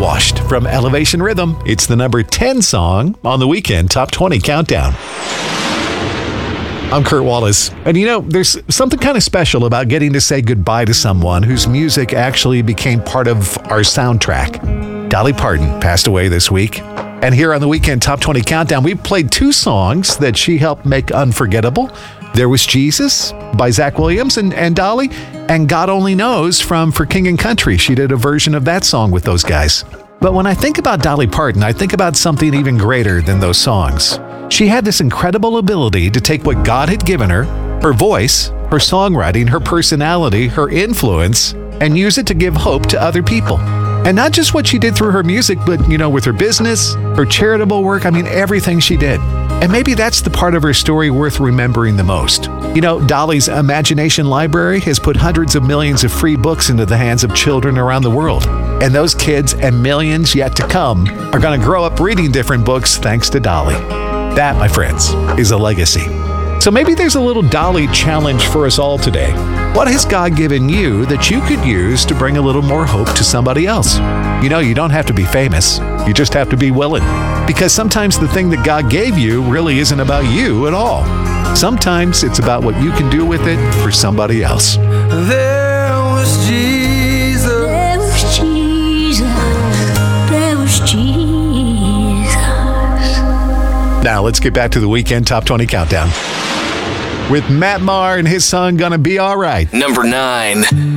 Washed from Elevation Rhythm. It's the number 10 song on the Weekend Top 20 Countdown. I'm Kurt Wallace, and there's something kind of special about getting to say goodbye to someone whose music actually became part of our soundtrack. Dolly Parton passed away this week, and here on the Weekend Top 20 Countdown, we played two songs that she helped make unforgettable. There was Jesus by Zach Williams and Dolly, and God Only Knows from For King and Country. She did a version of that song with those guys. But when I think about Dolly Parton, I think about something even greater than those songs. She had this incredible ability to take what God had given her voice, her songwriting, her personality, her influence, and use it to give hope to other people. And not just what she did through her music, but, with her business, her charitable work, everything she did. And maybe that's the part of her story worth remembering the most. Dolly's Imagination Library has put hundreds of millions of free books into the hands of children around the world. And those kids and millions yet to come are going to grow up reading different books thanks to Dolly. That, my friends, is a legacy. So maybe there's a little Dolly challenge for us all today. What has God given you that you could use to bring a little more hope to somebody else? You don't have to be famous. You just have to be willing. Because sometimes the thing that God gave you really isn't about you at all. Sometimes it's about what you can do with it for somebody else. There was Jesus. There was Jesus. There was Jesus. Now let's get back to the Weekend Top 20 Countdown with Matt Maher and his song Gonna Be Alright. Number 9.